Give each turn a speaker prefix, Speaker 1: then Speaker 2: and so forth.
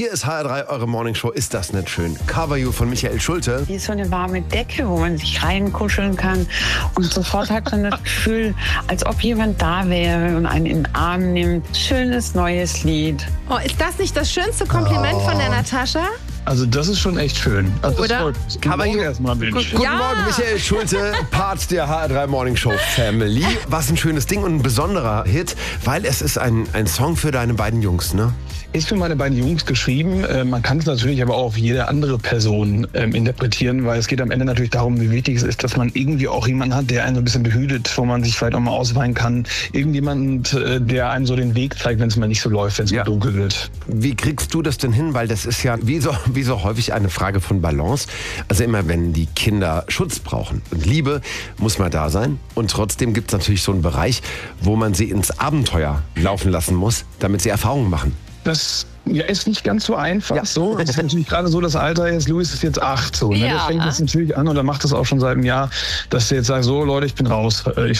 Speaker 1: Hier ist HR3, eure Morningshow. Ist das nicht schön? Cover You von Michael Schulte.
Speaker 2: Wie so eine warme Decke, wo man sich reinkuscheln kann. Und sofort hat man das Gefühl, als ob jemand da wäre und einen in den Arm nimmt. Schönes neues Lied.
Speaker 3: Oh, ist das nicht das schönste Kompliment von der Natascha?
Speaker 4: Also das ist schon echt schön. Also
Speaker 3: Oder?
Speaker 1: Cover You
Speaker 4: erstmal, Mensch.
Speaker 1: Guten Morgen, Michael Schulte, Part der HR3 Morningshow Family. Was ein schönes Ding und ein besonderer Hit, weil es ist ein Song für deine beiden Jungs, ne?
Speaker 4: Ist für meine beiden Jungs geschrieben. Man kann es natürlich aber auch auf jede andere Person interpretieren, weil es geht am Ende natürlich darum, wie wichtig es ist, dass man irgendwie auch jemanden hat, der einen so ein bisschen behütet, wo man sich vielleicht auch mal ausweinen kann. Irgendjemand, der einem so den Weg zeigt, wenn es mal nicht so läuft, wenn es mal dunkel wird.
Speaker 1: Wie kriegst du das denn hin? Weil das ist ja wie so häufig eine Frage von Balance. Also immer, wenn die Kinder Schutz brauchen und Liebe, muss man da sein. Und trotzdem gibt es natürlich so einen Bereich, wo man sie ins Abenteuer laufen lassen muss, damit sie Erfahrungen machen.
Speaker 4: Das ist nicht ganz so einfach. So. Das ist natürlich gerade so das Alter jetzt. Louis ist jetzt 8. So, ne? Der fängt jetzt natürlich an und er macht das auch schon seit einem Jahr, dass er jetzt sagt, so Leute, ich bin raus. Ich